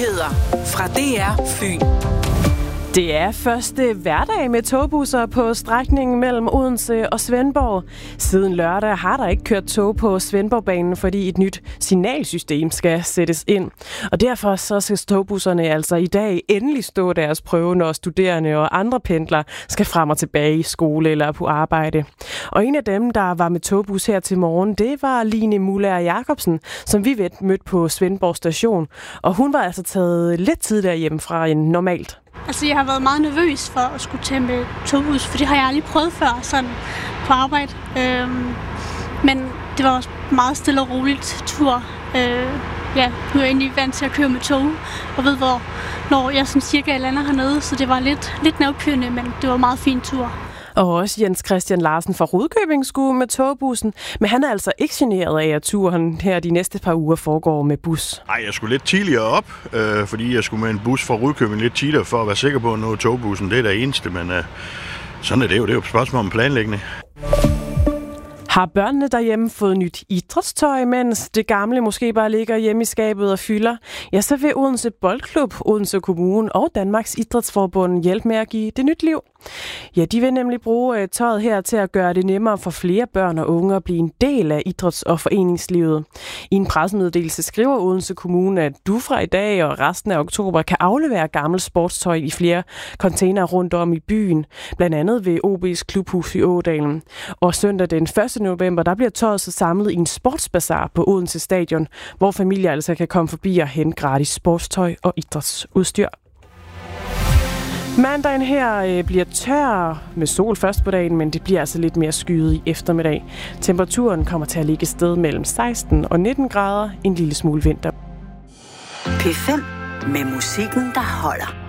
Nyheder fra DR Fyn. Det er første hverdag med togbusser på strækningen mellem Odense og Svendborg. Siden lørdag har der ikke kørt tog på Svendborgbanen, fordi et nyt signalsystem skal sættes ind. Og derfor så skal togbusserne altså i dag endelig stå deres prøve, når studerende og andre pendlere skal frem og tilbage i skole eller på arbejde. Og en af dem, der var med togbus her til morgen, det var Line Muller Jacobsen, som vi mødte på Svendborg station. Og hun var altså taget lidt tidligere hjemmefra end normalt. Altså, jeg har været meget nervøs for at skulle tage med togbus, for det har jeg aldrig prøvet før sådan på arbejde. Men det var også meget stille og roligt tur. Nu er jeg egentlig vant til at køre med tog, og ved når jeg sådan cirka lander hernede, så det var lidt nervepirrende, men det var en meget fin tur. Og også Jens Christian Larsen fra Rudkøbing skulle med togbussen, men han er altså ikke generet af, at turen her de næste par uger foregår med bus. Nej, jeg skulle lidt tidligere op, fordi jeg skulle med en bus fra Rudkøbing lidt tidligere for at være sikker på at nå togbussen. Det er det eneste, men sådan er det jo. Det er jo et spørgsmål om planlægning. Har børnene derhjemme fået nyt idrætstøj, mens det gamle måske bare ligger hjemme i skabet og fylder? Ja, så vil Odense Boldklub, Odense Kommune og Danmarks Idrætsforbund hjælpe med at give det nyt liv. Ja, de vil nemlig bruge tøjet her til at gøre det nemmere for flere børn og unge at blive en del af idræts- og foreningslivet. I en pressemeddelelse skriver Odense Kommune, at du fra i dag og resten af oktober kan aflevere gammelt sportstøj i flere containere rundt om i byen, blandt andet ved OB's klubhus i Ådalen. Og søndag den 1. november, der bliver tøjet så samlet i en sportsbazar på Odense Stadion, hvor familier altså kan komme forbi og hente gratis sportstøj og idrætsudstyr. Mandagen her bliver tør med sol først på dagen, men det bliver altså lidt mere skyet i eftermiddag. Temperaturen kommer til at ligge et sted mellem 16 og 19 grader, en lille smule vinter. P5 med musikken, der holder.